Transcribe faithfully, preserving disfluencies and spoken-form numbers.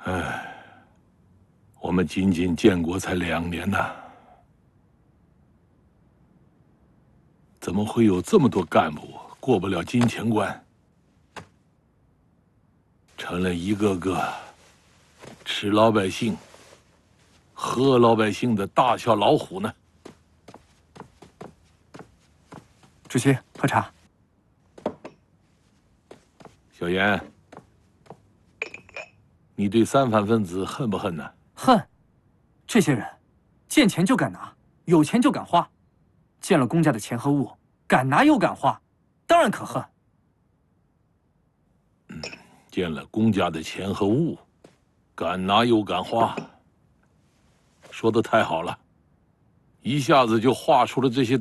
唉，我们仅仅建国才两年呐，怎么会有这么多干部过不了金钱关，成了一个个吃老百姓、喝老百姓的大小老虎呢？ 主席，喝茶。 小严，你对三反分子恨不恨呢？ 恨，这些人见钱就敢拿，有钱就敢花，见了公家的钱和物，敢拿又敢花，当然可恨。 嗯，见了公家的钱和物，敢拿又敢花，说的太好了，一下子就画出了这些